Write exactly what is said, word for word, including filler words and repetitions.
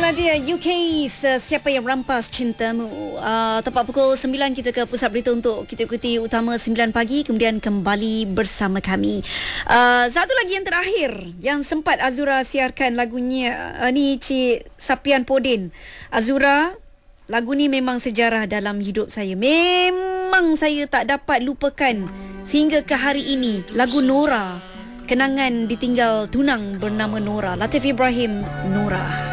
Itulah dia U K, Siapa Yang Rampas Cintamu. Uh, tepat pukul sembilan kita ke pusat berita untuk kita ikuti utama sembilan pagi, kemudian kembali bersama kami. Uh, satu lagi yang terakhir yang sempat Azura siarkan lagunya, uh, ni Cik Sapian Podin. Azura, lagu ni memang sejarah dalam hidup saya. Memang saya tak dapat lupakan sehingga ke hari ini. Lagu Nora, kenangan ditinggal tunang bernama Nora. Latif Ibrahim, Nora.